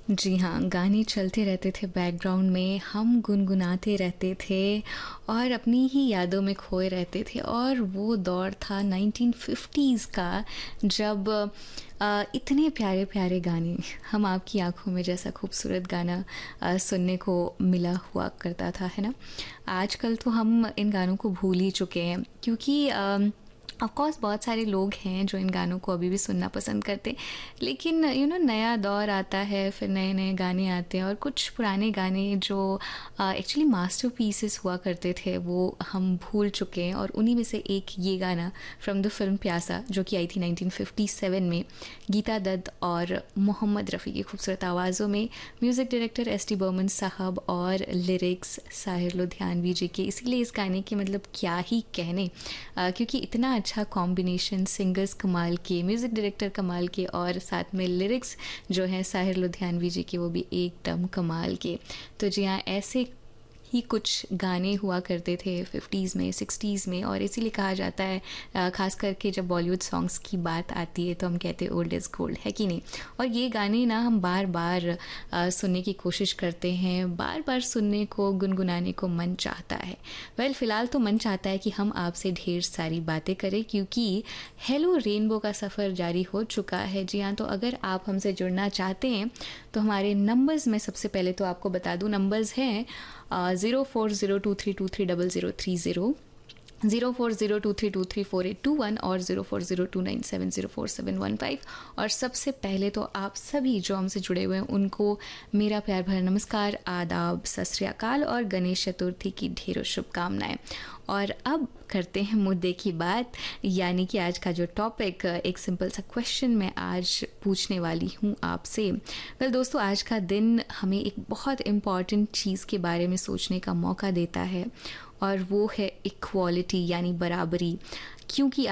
जी हाँ, गाने चलते रहते थे बैकग्राउंड में, हम गुनगुनाते रहते थे और अपनी ही यादों में खोए रहते थे और वो दौर था 1950s का जब इतने प्यारे-प्यारे गाने हम आपकी आँखों में जैसा खूबसूरत गाना सुनने को मिला हुआ करता था, है ना? आजकल तो हम इन गानों को भूल ही चुके हैं क्योंकि ऑफ कोर्स बहुत सारे लोग हैं जो इन गानों को अभी भी सुनना पसंद करते, लेकिन नया दौर आता है, फिर नए-नए गाने आते हैं और कुछ पुराने गाने जो एक्चुअली मास्टरपीसेस हुआ करते थे वो हम भूल चुके हैं और उन्हीं में से एक ये गाना फ्रॉम द फिल्म प्यासा जो कि आई थी 1957 में, गीता दत्त और मोहम्मद रफ़ी की खूबसूरत आवाज़ों में, music director S T Burman साहब और लिरिक्स साहिर लुधियानवी जी के। इसीलिए इस गाने के मतलब क्या ही कहने, क्योंकि इतना अच्छा कॉम्बिनेशन, सिंगर्स कमाल के, म्यूज़िक डायरेक्टर कमाल के और साथ में लिरिक्स जो हैं साहिर लुधियानवी जी के वो भी एकदम कमाल के। तो जी हाँ, ऐसे ही कुछ गाने हुआ करते थे 50s में 60s में और इसीलिए कहा जाता है ख़ास करके जब बॉलीवुड सॉन्ग्स की बात आती है तो हम कहते हैं ओल्ड इज़ गोल्ड, है कि नहीं? और ये गाने ना हम बार बार सुनने की कोशिश करते हैं, बार बार सुनने को, गुनगुनाने को मन चाहता है। वेल फ़िलहाल तो मन चाहता है कि हम आपसे ढेर सारी बातें करें क्योंकि हेलो रेनबो का सफ़र जारी हो चुका है। जी हाँ, तो अगर आप हमसे जुड़ना चाहते हैं तो हमारे नंबर्स में सबसे पहले तो आपको बता दूं, नंबर्स हैं 0402323030, 0402323481 और 040297047115। और सबसे पहले तो आप सभी जो हमसे जुड़े हुए हैं उनको मेरा प्यार भरा नमस्कार, आदाब, सत श्री अकाल और गणेश चतुर्थी की ढेरों शुभकामनाएं। और अब करते हैं मुद्दे की बात, यानी कि आज का जो टॉपिक, एक सिंपल सा क्वेश्चन मैं आज पूछने वाली हूँ आपसे। वेल दोस्तों, आज का दिन हमें एक बहुत इम्पॉर्टेंट चीज़ के बारे में सोचने का मौका देता है और वो है इक्वालिटी यानी बराबरी। क्योंकि